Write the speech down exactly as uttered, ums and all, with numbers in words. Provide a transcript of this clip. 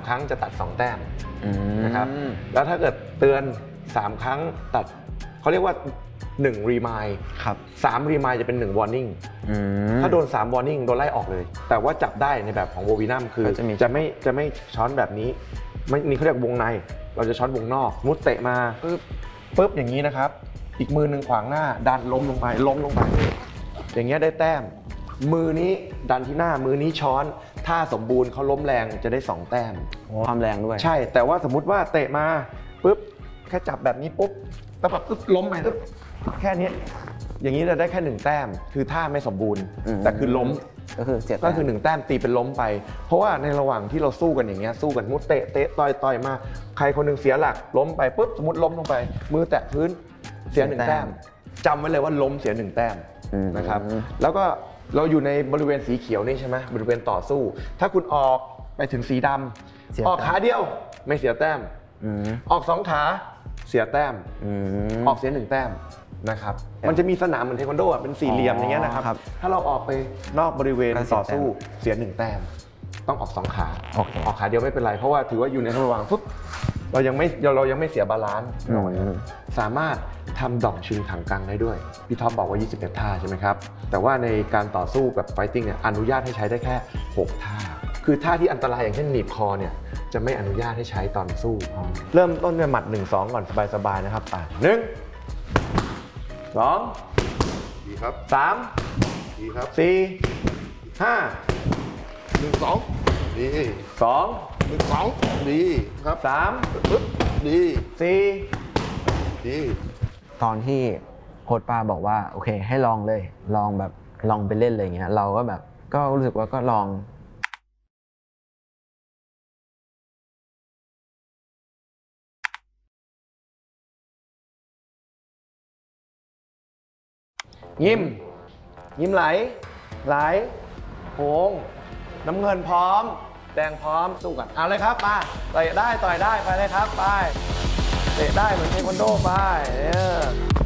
ครั้งจะตัดสองแต้มนะครับแล้วถ้าเกิดเตือนสามครั้งตัดเขาเรียกว่าหนึ่งรีมายด์ครับสามรีมายด์จะเป็นหนึ่งวอร์นิ่งถ้าโดนสามวอร์นิ่งโดนไล่ออกเลยแต่ว่าจับได้ในแบบของโววีนัมคือจะจะไม่จะไม่ช้อนแบบนี้ไม่นี่เขาเรียกวงในเราจะช้อนวงนอกมุดเตะมาปึ๊บปึ๊บอย่างนี้นะครับอีกมือหนึ่งขวางหน้าดันล้มลงไปล้มลงไปอย่างเงี้ยได้แต้มมือนี้ดันที่หน้ามือนี้ช้อนถ้าสมบูรณ์เขาล้มแรงจะได้สองแต้มความแรงด้วยใช่แต่ว่าสมมุติว่าเตะมาปึ๊บแค่จับแบบนี้ปุ๊บแล้วแบบปึ๊บล้มไปปึ๊บแค่นี้อย่างนี้จะได้แค่หนึ่งแต้มคือท่าไม่สมบูรณ์แต่คือล้มก็คือเจ็ดก็คือหนึ่งแต้มตีเป็นล้มไปเพราะว่าในระหว่างที่เราสู้กันอย่างเงี้ยสู้กันมุดเตะเตะต่อยต่อยมาใครคนหนึ่งเสียหลักล้มไปปุ๊บสมมติล้มลงไปมือแตะพื้นเสียหนึ่งแต้มจำไว้เลยว่าล้มเสียหนึ่งแต้มนะครับแล้วก็เราอยู่ในบริเวณสีเขียวนี่ใช่ไหมบริเวณต่อสู้ถ้าคุณออกไปถึงสีดำออกขาเดียวไม่เสียแต้มออกสองขาเสียแต้มออกเสียหนึ่งแต้มนะครับมันจะมีสนามเหมือนเทควันโดเป็นสี่เหลี่ยมอย่างเงี้ยนะครับถ้าเราออกไปนอกบริเวณต่อสู้เสียหนึ่งแต้มต้องออกสองขาออกขาเดียวไม่เป็นไรเพราะว่าถือว่าอยู่ในระหว่างปุ๊บเรายังไม่เรายังไม่เสียบาลานซ์สามารถทำดอกชึงถังกังได้ด้วยพี่ท็อปบอกว่ายี่สิบเอ็ดท่าใช่ไหมครับแต่ว่าในการต่อสู้แบบไฟติ้งเนี่ยอนุญาตให้ใช้ได้แค่หกท่าคือท่าที่อันตรายอย่างเช่นหนีบคอเนี่ยจะไม่อนุญาตให้ใช้ตอนสู้เริ่มต้นด้วยหมัดหนึ่งสองก่อนสบายๆนะครับอ่ะหนึ่งสองดีครับสามดีครับสี่ห้าหนึ่งสองดีสองหนึ่งสองดีครับสามปึ๊บดีสี่ดีตอนที่โค้ชป้าบอกว่าโอเคให้ลองเลยลองแบบลองไปเล่นอะไรเงี้ยเราก็แบบก็รู้สึกว่าก็ลองยิ้มยิ้มไหลไหลโค้งน้ำเงินพร้อมแดงพร้อมสู้กันเอาเลยครับมาต่อยได้ต่อยได้ไปเลยครับไปเตะได้เหมือนเทควันโดไป